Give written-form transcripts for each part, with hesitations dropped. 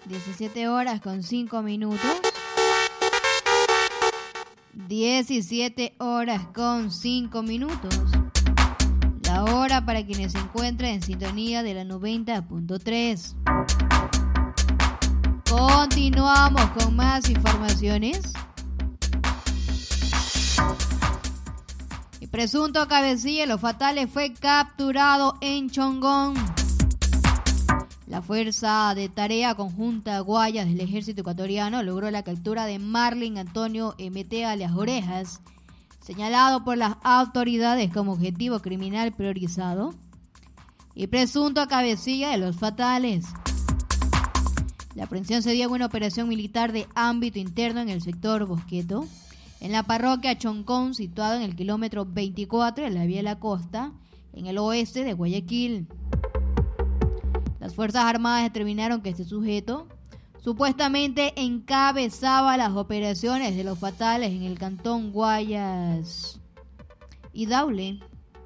17 horas con 5 minutos. 17 horas con 5 minutos. La hora para quienes se encuentran en sintonía de la 90.3. Continuamos con más informaciones. El presunto cabecilla de los fatales fue capturado en Chongón. La Fuerza de Tarea Conjunta Guayas del Ejército Ecuatoriano logró la captura de Marlin Antonio MT alias Orejas, señalado por las autoridades como objetivo criminal priorizado y presunto cabecilla de los fatales. La aprehensión se dio en una operación militar de ámbito interno en el sector Bosqueto, en la parroquia Choncón, situado en el kilómetro 24 de la vía de la costa, en el oeste de Guayaquil. Las Fuerzas Armadas determinaron que este sujeto supuestamente encabezaba las operaciones de los fatales en el cantón Guayas y Daule.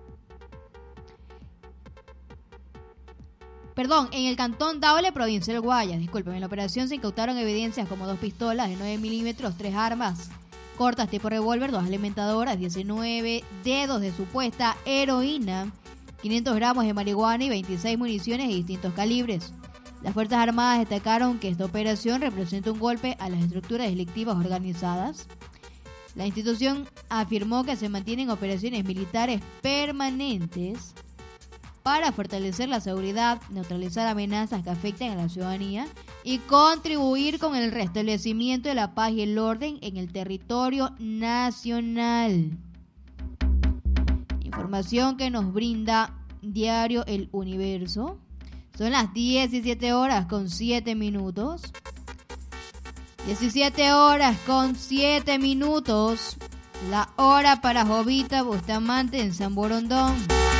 En el cantón Daule, provincia del Guayas. Disculpen, en la operación se incautaron evidencias como 2 pistolas de 9 milímetros, 3 armas cortas tipo revólver, 2 alimentadoras, 19 dedos de supuesta heroína, 500 gramos de marihuana y 26 municiones de distintos calibres. Las Fuerzas Armadas destacaron que esta operación representa un golpe a las estructuras delictivas organizadas. La institución afirmó que se mantienen operaciones militares permanentes para fortalecer la seguridad, neutralizar amenazas que afecten a la ciudadanía y contribuir con el restablecimiento de la paz y el orden en el territorio nacional. Información que nos brinda Diario El Universo. Son las 17 horas con 7 minutos. 17 horas con 7 minutos. La hora para Jovita Bustamante en San Borondón.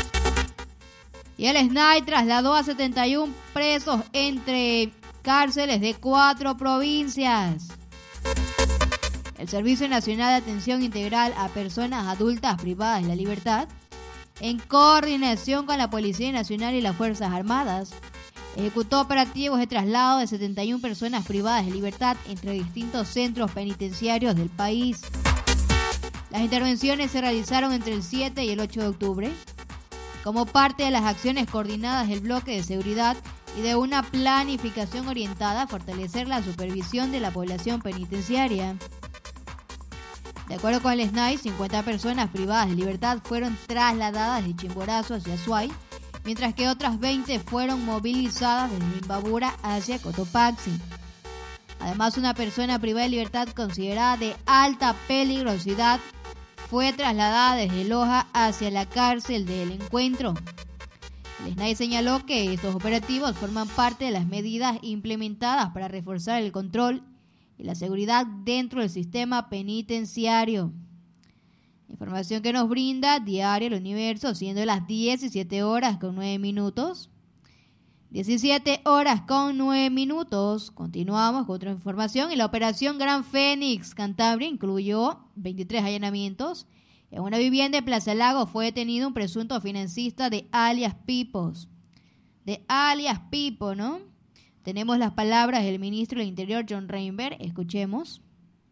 Y el SNAI trasladó a 71 presos entre cárceles de 4 provincias. El Servicio Nacional de Atención Integral a Personas Adultas Privadas de la Libertad, en coordinación con la Policía Nacional y las Fuerzas Armadas, ejecutó operativos de traslado de 71 personas privadas de libertad entre distintos centros penitenciarios del país. Las intervenciones se realizaron entre el 7 y el 8 de octubre, como parte de las acciones coordinadas del bloque de seguridad y de una planificación orientada a fortalecer la supervisión de la población penitenciaria. De acuerdo con el SNAI, 50 personas privadas de libertad fueron trasladadas de Chimborazo hacia Azuay, mientras que otras 20 fueron movilizadas desde Imbabura hacia Cotopaxi. Además, una persona privada de libertad considerada de alta peligrosidad fue trasladada desde Loja hacia la cárcel del Encuentro. El SNAI señaló que estos operativos forman parte de las medidas implementadas para reforzar el control y la seguridad dentro del sistema penitenciario. Información que nos brinda Diario El Universo, siendo las 17 horas con 9 minutos. 17 horas con 9 minutos. Continuamos con otra información. Y la operación Gran Fénix Cantabria incluyó 23 allanamientos. En una vivienda de Plaza Lago fue detenido un presunto financista de alias Pipos. De alias Pipo, ¿no? Tenemos las palabras del ministro del Interior, John Reinberg. Escuchemos.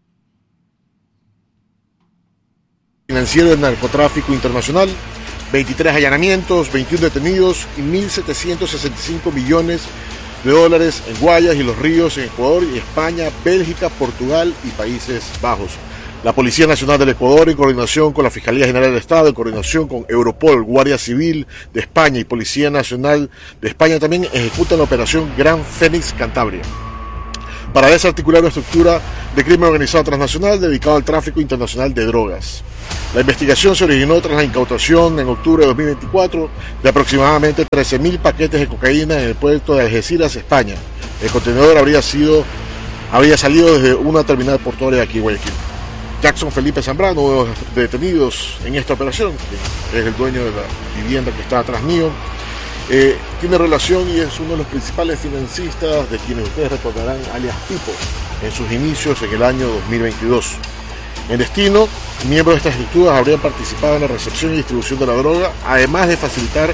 Financiero del narcotráfico internacional, 23 allanamientos, 21 detenidos y 1.765 millones de dólares en Guayas y Los Ríos, en Ecuador y España, Bélgica, Portugal y Países Bajos. La Policía Nacional del Ecuador, en coordinación con la Fiscalía General del Estado, en coordinación con Europol, Guardia Civil de España y Policía Nacional de España, también ejecutan la operación Gran Fénix Cantabria para desarticular una estructura de crimen organizado transnacional dedicado al tráfico internacional de drogas. La investigación se originó tras la incautación en octubre de 2024 de aproximadamente 13.000 paquetes de cocaína en el puerto de Algeciras, España. El contenedor habría salido desde una terminal portuaria de aquí, Guayaquil. Jackson Felipe Zambrano, uno de los detenidos en esta operación, que es el dueño de la vivienda que está atrás mío, tiene relación y es uno de los principales financistas de quienes ustedes recordarán alias Pipo en sus inicios en el año 2022. En destino, miembros de estas estructuras habrían participado en la recepción y distribución de la droga, además de facilitar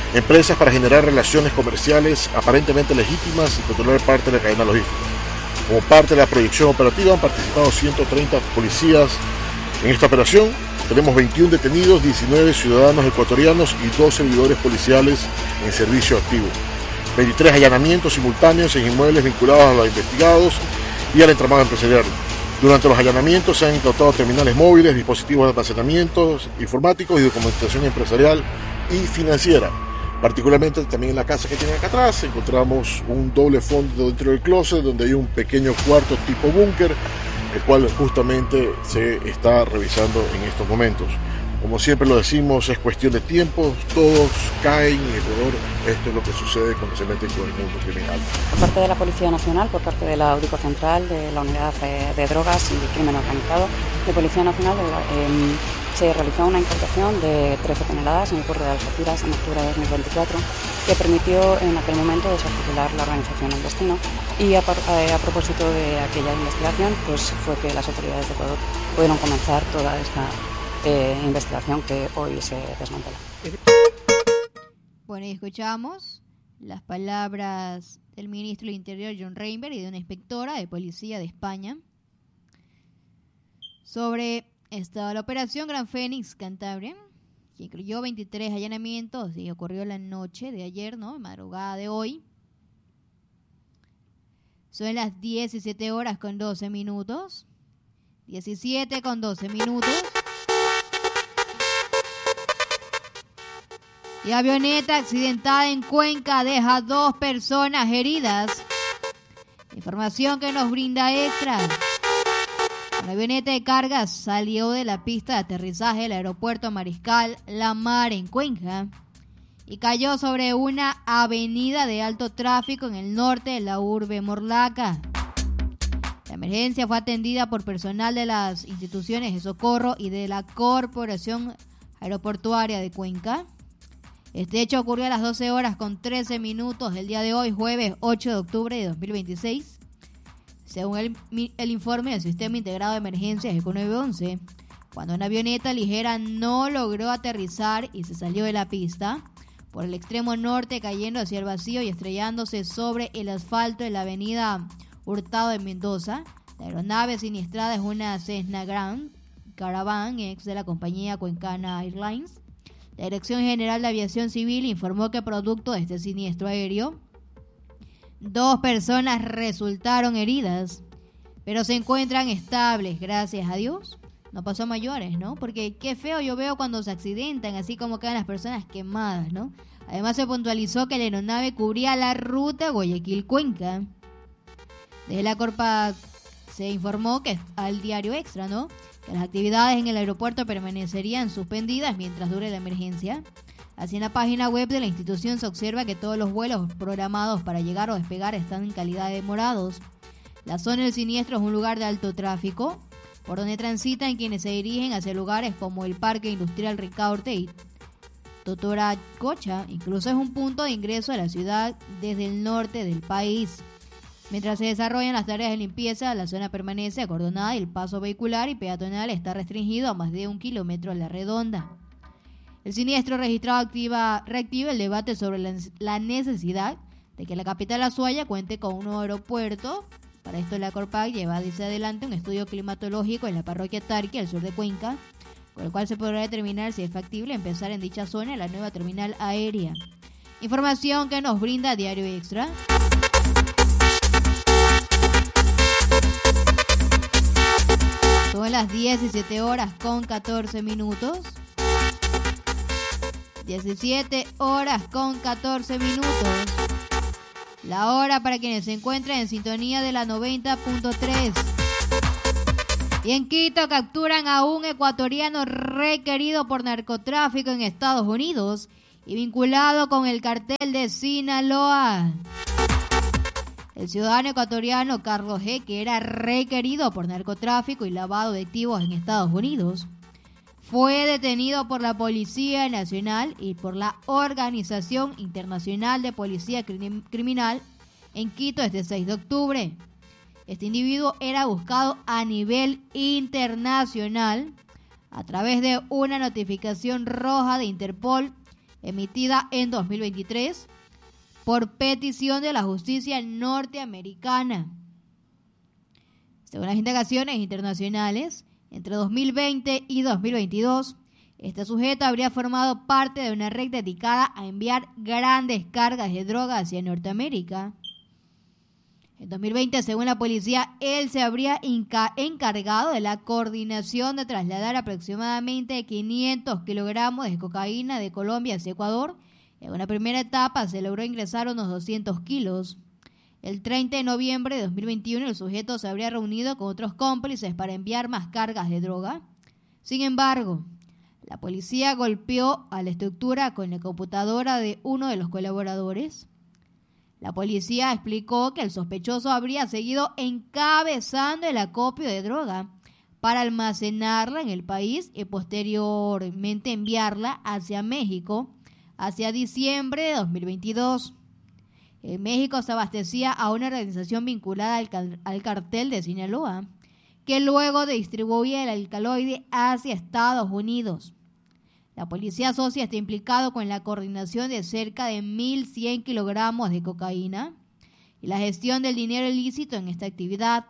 empresas para generar relaciones comerciales aparentemente legítimas y controlar parte de la cadena logística. Como parte de la proyección operativa han participado 130 policías en esta operación. Tenemos 21 detenidos, 19 ciudadanos ecuatorianos y 2 servidores policiales en servicio activo. 23 allanamientos simultáneos en inmuebles vinculados a los investigados y al entramado empresarial. Durante los allanamientos se han incautado terminales móviles, dispositivos de almacenamiento informáticos y documentación empresarial y financiera. Particularmente también en la casa que tienen acá atrás encontramos un doble fondo dentro del closet donde hay un pequeño cuarto tipo búnker, el cual justamente se está revisando en estos momentos. Como siempre lo decimos, es cuestión de tiempo, todos caen en Ecuador, esto es lo que sucede cuando se meten con el mundo criminal. Por parte de la Policía Nacional, por parte de la Audico Central, de la Unidad de Drogas y Crimen Organizado de Policía Nacional, se realizó una incautación de 13 toneladas en el puerto de Algeciras en octubre de 2024, que permitió en aquel momento desarticular la organización al destino. Y a propósito de aquella investigación, pues fue que las autoridades de Ecuador pudieron comenzar toda esta investigación que hoy se desmantela. Bueno, y escuchamos las palabras del ministro del Interior, John Reinberg, y de una inspectora de policía de España sobre la operación Gran Fénix Cantabria, que incluyó 23 allanamientos y ocurrió la noche de ayer, ¿no? Madrugada de hoy. Son las 17 horas con 12 minutos. 17 con 12 minutos. Y avioneta accidentada en Cuenca deja 2 personas heridas. Información que nos brinda Extra. Una avioneta de carga salió de la pista de aterrizaje del aeropuerto Mariscal La Mar en Cuenca y cayó sobre una avenida de alto tráfico en el norte de la urbe Morlaca. La emergencia fue atendida por personal de las instituciones de socorro y de la Corporación Aeroportuaria de Cuenca. Este hecho ocurrió a las 12 horas con 13 minutos del día de hoy, jueves 8 de octubre de 2026. Según el informe del Sistema Integrado de Emergencias ECO 911, cuando una avioneta ligera no logró aterrizar y se salió de la pista, por el extremo norte cayendo hacia el vacío y estrellándose sobre el asfalto de la avenida Hurtado de Mendoza, la aeronave siniestrada es una Cessna Grand Caravan, ex de la compañía Cuencana Airlines. La Dirección General de Aviación Civil informó que producto de este siniestro aéreo, 2 personas resultaron heridas, pero se encuentran estables, gracias a Dios. No pasó a mayores, ¿no? Porque qué feo yo veo cuando se accidentan, así como quedan las personas quemadas, ¿no? Además se puntualizó que la aeronave cubría la ruta Guayaquil-Cuenca. Desde la Corpa se informó que al diario Extra, ¿no?, que las actividades en el aeropuerto permanecerían suspendidas mientras dure la emergencia. Así, en la página web de la institución se observa que todos los vuelos programados para llegar o despegar están en calidad de demorados. La zona del siniestro es un lugar de alto tráfico, por donde transitan quienes se dirigen hacia lugares como el Parque Industrial Ricaurte y Totoracocha. Incluso es un punto de ingreso a la ciudad desde el norte del país. Mientras se desarrollan las tareas de limpieza, la zona permanece acordonada y el paso vehicular y peatonal está restringido a más de 1 kilómetro a la redonda. El siniestro registrado reactiva el debate sobre la necesidad de que la capital Azuaya cuente con un nuevo aeropuerto. Para esto la Corpac lleva hacia adelante un estudio climatológico en la parroquia Tarqui, al sur de Cuenca, con el cual se podrá determinar si es factible empezar en dicha zona la nueva terminal aérea. Información que nos brinda Diario Extra. Son las 17 horas con 14 minutos. 17 horas con 14 minutos. La hora para quienes se encuentran en sintonía de la 90.3. Y en Quito capturan a un ecuatoriano requerido por narcotráfico en Estados Unidos y vinculado con el cartel de Sinaloa. El ciudadano ecuatoriano Carlos G., que era requerido por narcotráfico y lavado de activos en Estados Unidos, fue detenido por la Policía Nacional y por la Organización Internacional de Policía Criminal en Quito este 6 de octubre. Este individuo era buscado a nivel internacional a través de una notificación roja de Interpol emitida en 2023 por petición de la justicia norteamericana. Según las indagaciones internacionales, entre 2020 y 2022, este sujeto habría formado parte de una red dedicada a enviar grandes cargas de droga hacia Norteamérica. En 2020, según la policía, él se habría encargado de la coordinación de trasladar aproximadamente 500 kilogramos de cocaína de Colombia hacia Ecuador. En una primera etapa se logró ingresar unos 200 kilos. El 30 de noviembre de 2021, el sujeto se habría reunido con otros cómplices para enviar más cargas de droga. Sin embargo, la policía golpeó a la estructura con la computadora de uno de los colaboradores. La policía explicó que el sospechoso habría seguido encabezando el acopio de droga para almacenarla en el país y posteriormente enviarla hacia México hacia diciembre de 2022. En México se abastecía a una organización vinculada al cartel de Sinaloa, que luego distribuía el alcaloide hacia Estados Unidos. La policía asocia está implicado con la coordinación de cerca de 1.100 kilogramos de cocaína y la gestión del dinero ilícito en esta actividad.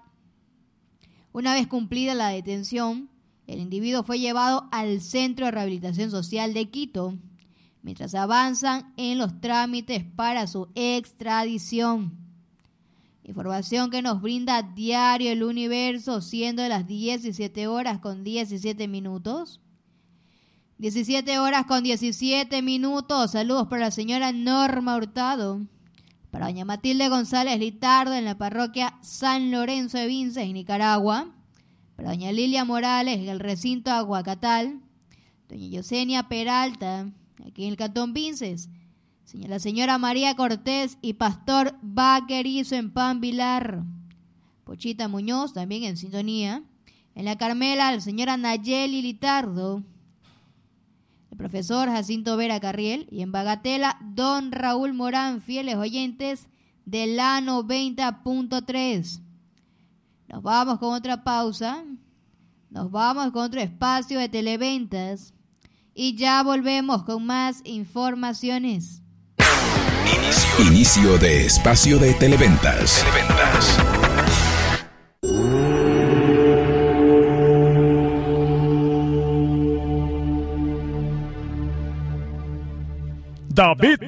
Una vez cumplida la detención, el individuo fue llevado al Centro de Rehabilitación Social de Quito, mientras avanzan en los trámites para su extradición. Información que nos brinda Diario El Universo, siendo las 17 horas con 17 minutos. 17 horas con 17 minutos. Saludos para la señora Norma Hurtado. Para doña Matilde González Litardo en la parroquia San Lorenzo de Vinces, en Nicaragua. Para doña Lilia Morales en el recinto Aguacatal. Doña Yosenia Peralta, aquí en el cantón Vinces. La señora María Cortés y Pastor Vaquerizo en Panvilar. Pochita Muñoz también en sintonía. En la Carmela, la señora Nayeli Litardo. El profesor Jacinto Vera Carriel. Y en Bagatela, don Raúl Morán, fieles oyentes de la 90.3. Nos vamos con otra pausa. Nos vamos con otro espacio de televentas. Y ya volvemos con más informaciones. Inicio de espacio de televentas. David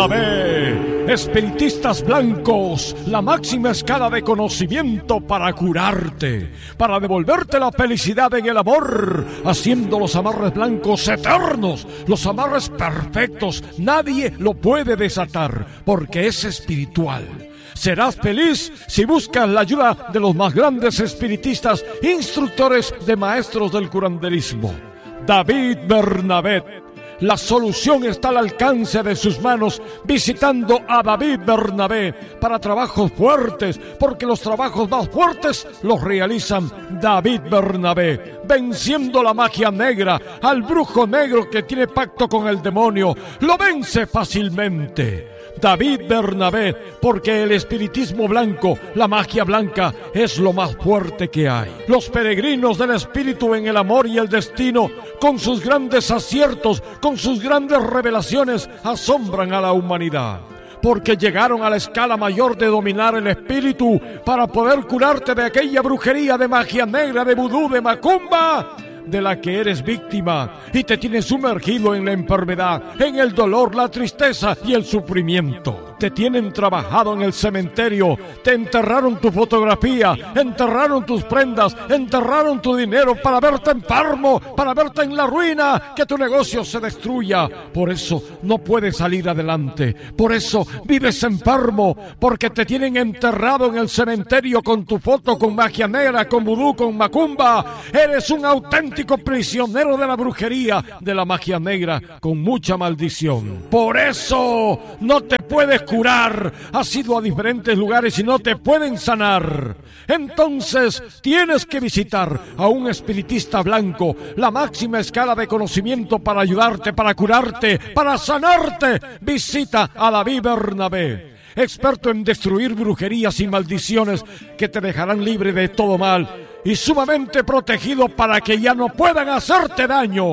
Bernabé, espiritistas blancos, la máxima escala de conocimiento para curarte, para devolverte la felicidad en el amor, haciendo los amarres blancos eternos, los amarres perfectos. Nadie lo puede desatar porque es espiritual. Serás feliz si buscas la ayuda de los más grandes espiritistas, instructores de maestros del curanderismo. David Bernabé. La solución está al alcance de sus manos visitando a David Bernabé para trabajos fuertes, porque los trabajos más fuertes los realizan David Bernabé, venciendo la magia negra, al brujo negro que tiene pacto con el demonio, lo vence fácilmente. David Bernabé, porque el espiritismo blanco, la magia blanca, es lo más fuerte que hay. Los peregrinos del espíritu en el amor y el destino, con sus grandes aciertos, con sus grandes revelaciones, asombran a la humanidad. Porque llegaron a la escala mayor de dominar el espíritu para poder curarte de aquella brujería de magia negra, de vudú, de macumba, de la que eres víctima y te tienes sumergido en la enfermedad, en el dolor, la tristeza y el sufrimiento. Te tienen trabajado en el cementerio, te enterraron tu fotografía, enterraron tus prendas, enterraron tu dinero para verte enfermo, para verte en la ruina, que tu negocio se destruya. Por eso no puedes salir adelante, por eso vives enfermo, porque te tienen enterrado en el cementerio con tu foto, con magia negra, con vudú, con macumba. Eres un auténtico prisionero de la brujería, de la magia negra, con mucha maldición. Por eso no te puedes curar. Has ido a diferentes lugares y no te pueden sanar. Entonces tienes que visitar a un espiritista blanco, la máxima escala de conocimiento para ayudarte, para curarte, para sanarte. Visita a David Bernabé, experto en destruir brujerías y maldiciones que te dejarán libre de todo mal y sumamente protegido para que ya no puedan hacerte daño.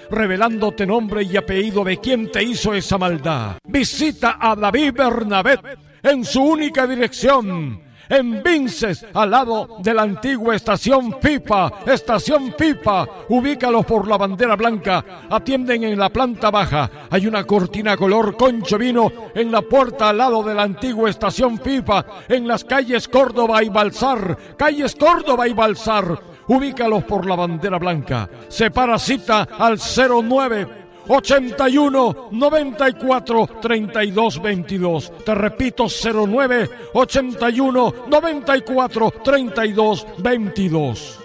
revelándote nombre y apellido de quien te hizo esa maldad. Visita a David Bernabé en su única dirección, en Vinces, al lado de la antigua estación Pipa. Ubícalos por la bandera blanca. Atienden en la planta baja. Hay una cortina color concho vino en la puerta al lado de la antigua estación Pipa, en las calles Córdoba y Balsar. Ubícalos por la bandera blanca. Separa cita al 09 81 94 32 22. Te repito, 09 81 94 32 22.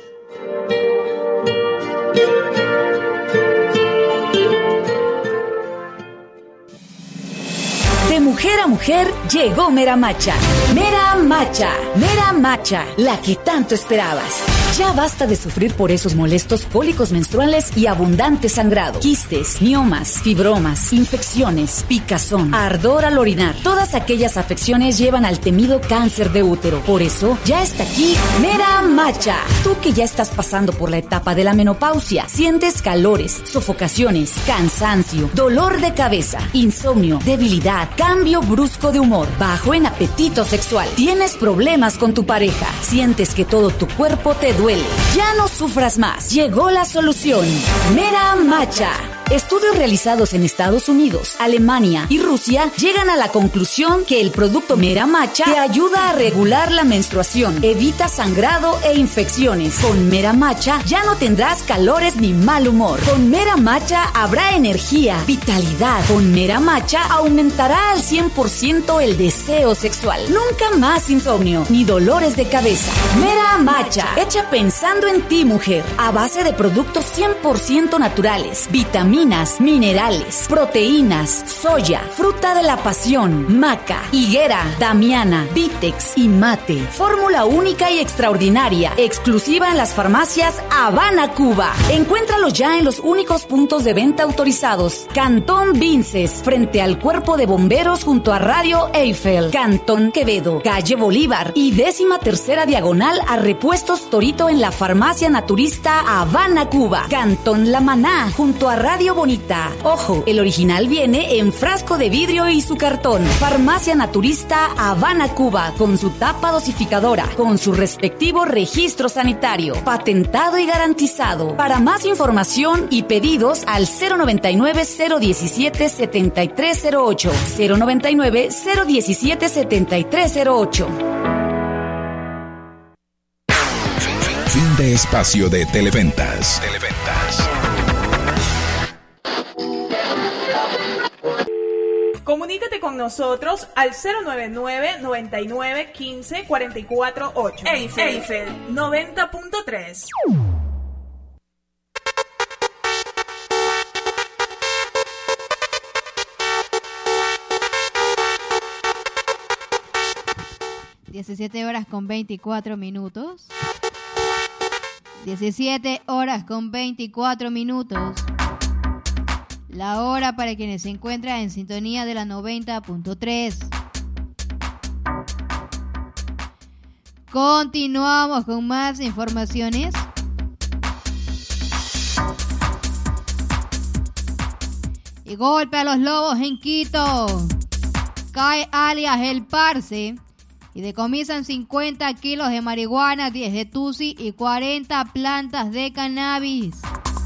De mujer a mujer llegó Mera Macha. Mera Macha, la que tanto esperabas. Ya basta de sufrir por esos molestos cólicos menstruales y abundante sangrado, quistes, miomas, fibromas, infecciones, picazón, ardor al orinar. Todas aquellas afecciones llevan al temido cáncer de útero. Por eso, ya está aquí Mera Macha. Tú que ya estás pasando por la etapa de la menopausia, sientes calores, sofocaciones, cansancio, dolor de cabeza, insomnio, debilidad, cambio brusco de humor, bajo en apetito sexual. Tienes problemas con tu pareja, sientes que todo tu cuerpo te duele. Ya no sufras más. Llegó la solución. Mera Macha. Estudios realizados en Estados Unidos, Alemania y Rusia llegan a la conclusión que el producto Mera Macha te ayuda a regular la menstruación, evita sangrado e infecciones. Con Mera Macha ya no tendrás calores ni mal humor. Con Mera Macha habrá energía, vitalidad. Con Mera Macha aumentará al 100% el deseo sexual. Nunca más insomnio ni dolores de cabeza. Mera Macha, hecha pensando en ti, mujer, a base de productos 100% naturales, vitaminas, minerales, proteínas, soya, fruta de la pasión, maca, higuera, damiana, vítex y mate. Fórmula única y extraordinaria, exclusiva en las farmacias Habana, Cuba. Encuéntralo ya en los únicos puntos de venta autorizados. Cantón Vinces, frente al Cuerpo de Bomberos junto a Radio Eiffel. Cantón Quevedo, calle Bolívar y 13ª diagonal a Repuestos Torito en la Farmacia Naturista Habana, Cuba. Cantón La Maná, junto a Radio Bonita. Ojo, el original viene en frasco de vidrio y su cartón. Farmacia Naturista Habana, Cuba, con su tapa dosificadora, con su respectivo registro sanitario, patentado y garantizado. Para más información y pedidos al 099-017-7308. 099-017-7308. Fin de espacio de Televentas. Comunícate con nosotros al 099-99-15-448. Eiffel 90.3. Horas con 24 minutos. 17 horas con 24 minutos. La hora para quienes se encuentran en sintonía de la 90.3. Continuamos con más informaciones. Y golpe a los lobos en Quito. Cae alias El Parce y decomisan 50 kilos de marihuana, 10 de tusi y 40 plantas de cannabis.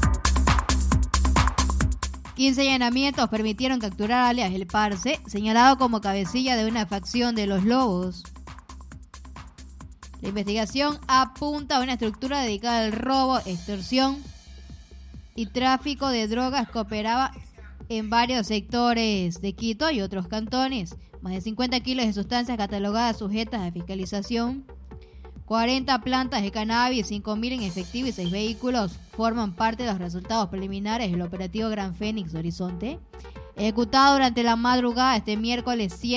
15 allanamientos permitieron capturar a alias El Parce, señalado como cabecilla de una facción de los lobos. La investigación apunta a una estructura dedicada al robo, extorsión y tráfico de drogas que operaba en varios sectores de Quito y otros cantones. Más de 50 kilos de sustancias catalogadas sujetas a fiscalización, 40 plantas de cannabis, 5.000 en efectivo y 6 vehículos forman parte de los resultados preliminares del operativo Gran Fénix Horizonte, ejecutado durante la madrugada este miércoles 7